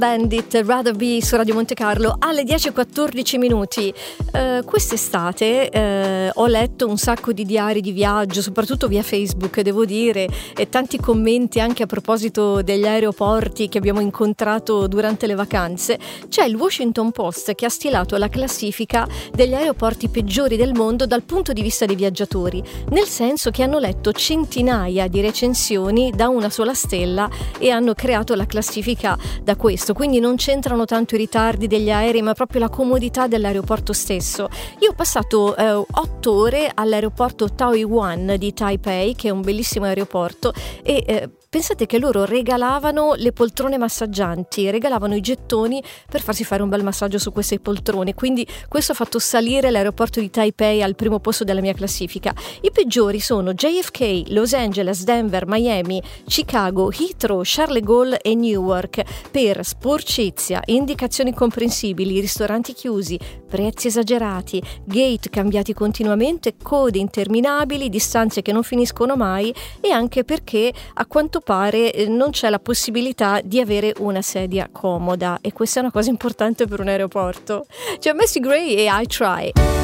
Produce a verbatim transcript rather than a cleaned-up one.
Bandit, Rather Be su Radio Monte Carlo alle dieci e quattordici minuti. Uh, quest'estate uh, ho letto un sacco di diari di viaggio, soprattutto via Facebook, devo dire, e tanti commenti anche a proposito degli aeroporti che abbiamo incontrato durante le vacanze. C'è il Washington Post che ha stilato la classifica degli aeroporti peggiori del mondo dal punto di vista dei viaggiatori, nel senso che hanno letto centinaia di recensioni da una sola stella e hanno creato la classifica da questo. Quindi non c'entrano tanto i ritardi degli aerei, ma proprio la comodità dell'aeroporto stesso. Io ho passato eh, otto ore all'aeroporto Taoyuan di Taipei, che è un bellissimo aeroporto, e eh, pensate che loro regalavano le poltrone massaggianti, regalavano i gettoni per farsi fare un bel massaggio su queste poltrone, quindi questo ha fatto salire l'aeroporto di Taipei al primo posto della mia classifica. I peggiori sono J F K, Los Angeles, Denver, Miami, Chicago, Heathrow, Charles de Gaulle e Newark, per sporcizia, indicazioni incomprensibili, ristoranti chiusi, prezzi esagerati, gate cambiati continuamente, code interminabili, distanze che non finiscono mai, e anche perché a quanto pare non c'è la possibilità di avere una sedia comoda, e questa è una cosa importante per un aeroporto. C'è Messi Gray e I Try.